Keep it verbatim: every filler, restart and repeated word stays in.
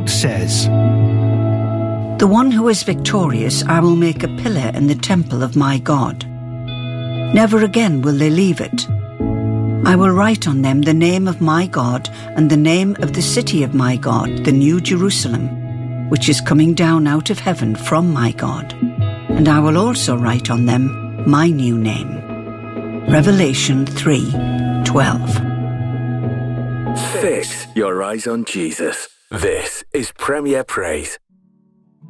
God says. The one who is victorious I will make a pillar in the temple of my God. Never again will they leave it. I will write on them the name of my God and the name of the city of my God, the New Jerusalem, which is coming down out of heaven from my God. And I will also write on them my new name. Revelation three twelve. Fix your eyes on Jesus. This is Premier Praise.